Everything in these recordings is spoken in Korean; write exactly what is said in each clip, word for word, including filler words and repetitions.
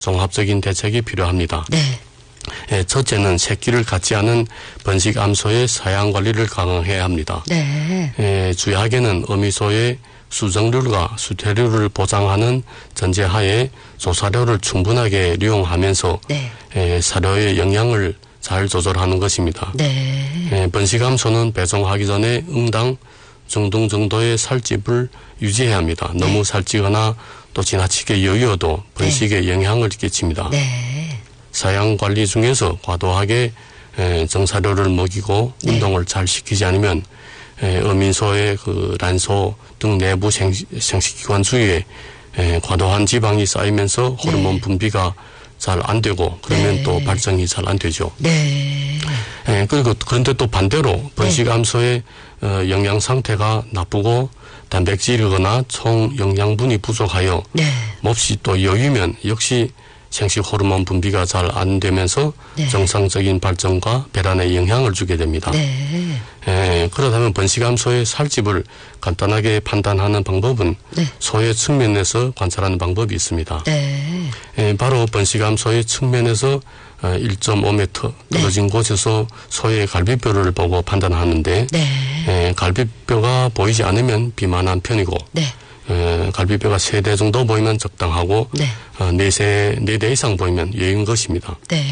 종합적인 대책이 필요합니다. 네. 예, 첫째는 새끼를 갖지 않은 번식 암소의 사양 관리를 강화해야 합니다. 네. 예, 주약에는 어미소의 수정률과 수태률을 보장하는 전제하에 조사료를 충분하게 이용하면서 네. 예, 사료의 영양을 잘 조절하는 것입니다. 네. 예, 번식암소는 배송하기 전에 응당 중등 정도의 살집을 유지해야 합니다. 너무 네. 살찌거나 또 지나치게 여유어도 번식에 네. 영향을 끼칩니다. 네. 사양 관리 중에서 과도하게 에, 정사료를 먹이고 네. 운동을 잘 시키지 않으면 에, 어민소의 그 란소 등 내부 생, 생식기관 주위에 에, 과도한 지방이 쌓이면서 호르몬 네. 분비가 잘 안 되고 그러면 네. 또 발정이 잘 안 되죠. 네. 에, 그리고 그런데 또 반대로 번식암소의 네. 어, 영양 상태가 나쁘고 단백질이거나 총 영양분이 부족하여 네. 몹시 또 여유면 역시 생식 호르몬 분비가 잘 안 되면서 네. 정상적인 발전과 배란에 영향을 주게 됩니다. 네. 에, 그렇다면 번식암소의 살집을 간단하게 판단하는 방법은 네. 소의 측면에서 관찰하는 방법이 있습니다. 네. 에, 바로 번식암소의 측면에서 일 점 오 미터 떨어진 네. 곳에서 소의 갈비뼈를 보고 판단하는데 네. 에, 갈비뼈가 보이지 않으면 비만한 편이고 네. 에, 갈비뼈가 세 대 정도 보이면 적당하고 네. 어, 네세, 네 대 이상 보이면 예인 것입니다. 네.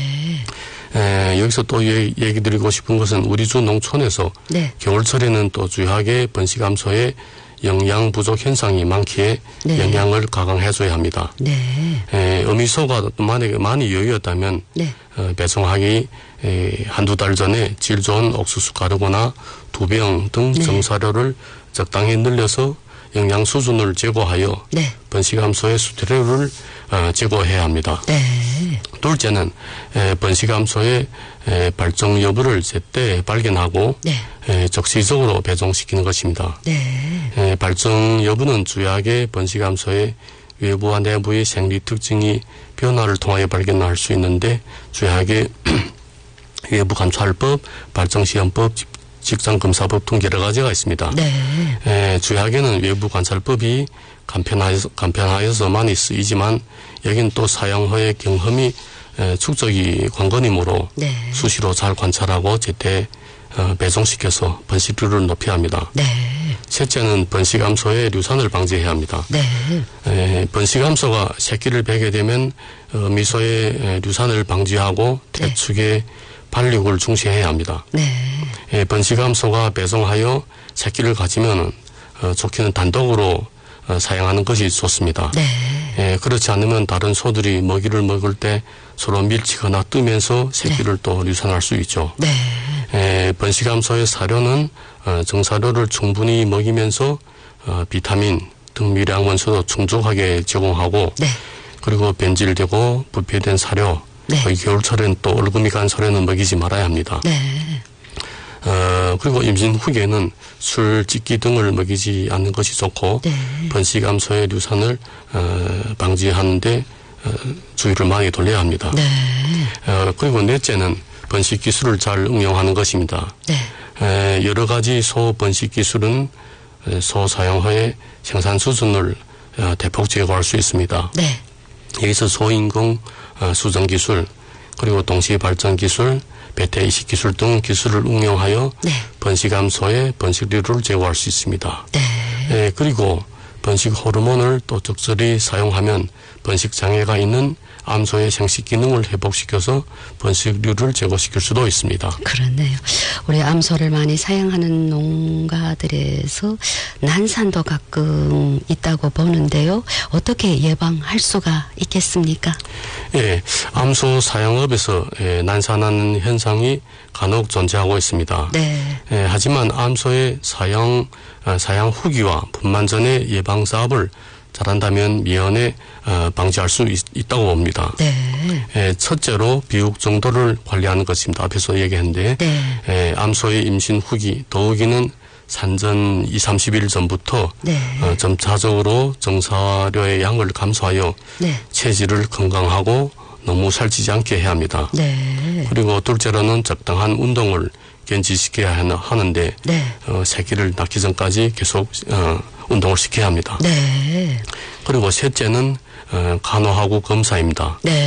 에, 여기서 또 얘기, 얘기 드리고 싶은 것은 우리 주 농촌에서 네. 겨울철에는 또 주요하게 번식암소의 영양 부족 현상이 많기에 네. 영양을 가강해줘야 합니다. 네. 에, 어미소가 만약에 많이 여유였다면 네. 어, 배송하기 에, 한두 달 전에 질 좋은 옥수수 가루거나 두병 등 네. 정사료를 적당히 늘려서 영양 수준을 제고하여 네. 번식암소의 수태료를 어, 제고해야 합니다. 네. 둘째는 에, 번식암소의 에, 발정 여부를 제때 발견하고 네. 에, 적시적으로 배송시키는 것입니다. 네. 에, 발정 여부는 주요하게 번식암소의 외부와 내부의 생리 특징이 변화를 통하여 발견할 수 있는데 주요하게 외부 관찰법, 발정시험법, 직장검사법 등 여러 가지가 있습니다. 네. 에, 주요하게는 외부 관찰법이 간편하여서, 간편하여서 많이 쓰이지만 여긴 또 사용 후의 경험이 에, 축적이 관건이므로 네. 수시로 잘 관찰하고 제때 어, 배송시켜서 번식률을 높여야 합니다. 네. 셋째는 번식암소의 류산을 방지해야 합니다. 네. 에, 번식암소가 새끼를 베게 되면 어, 미소의 류산을 방지하고 태축의 네. 발육을 중시해야 합니다. 네. 예, 번식암소가 배송하여 새끼를 가지면 어, 좋게는 단독으로 어, 사용하는 것이 좋습니다. 네. 예, 그렇지 않으면 다른 소들이 먹이를 먹을 때 서로 밀치거나 뜨면서 새끼를 네. 또 유산할 수 있죠. 네. 예, 번식암소의 사료는 어, 정사료를 충분히 먹이면서 어, 비타민 등 미량 원소도 충족하게 제공하고 네. 그리고 변질되고 부패된 사료 네. 거의 겨울철엔 또 얼금이 간 소래는 먹이지 말아야 합니다. 네. 어, 그리고 임신 후에는 술, 찌기 등을 먹이지 않는 것이 좋고 네. 번식암소의 류산을 어, 방지하는데 어, 주의를 많이 돌려야 합니다. 네. 어, 그리고 넷째는 번식 기술을 잘 응용하는 것입니다. 네. 에, 여러 가지 소 번식 기술은 소 사용 후에 생산 수준을 어, 대폭 제고할 수 있습니다. 네. 여기서 소인공 어, 수정 기술 그리고 동시 발전 기술, 배태 이식 기술 등 기술을 응용하여 네. 번식암소의 번식률을 제고할 수 있습니다. 네. 예, 그리고 번식 호르몬을 또 적절히 사용하면 번식 장애가 있는 암소의 생식 기능을 회복시켜서 번식률을 제고시킬 수도 있습니다. 그렇네요. 우리 암소를 많이 사용하는 농가들에서 난산도 가끔 있다고 보는데요. 어떻게 예방할 수가 있겠습니까? 예, 암소 사용업에서 예, 난산하는 현상이 간혹 존재하고 있습니다. 네. 예, 하지만 암소의 사용, 어, 사용 후기와 분만 전의 예방 사업을 잘한다면 미연에 어, 방지할 수 있, 있다고 봅니다. 네. 에, 첫째로 비육 정도를 관리하는 것입니다. 앞에서 얘기했는데 네. 에, 암소의 임신 후기, 더우기는 산전 이삼십 일 전부터 네. 어, 점차적으로 정사료의 양을 감소하여 네. 체질을 건강하고 너무 살찌지 않게 해야 합니다. 네. 그리고 둘째로는 적당한 운동을 견지시켜야 하는데 네. 어, 새끼를 낳기 전까지 계속 어, 운동을 시켜야 합니다. 네. 그리고 셋째는 어, 간호하고 검사입니다. 네.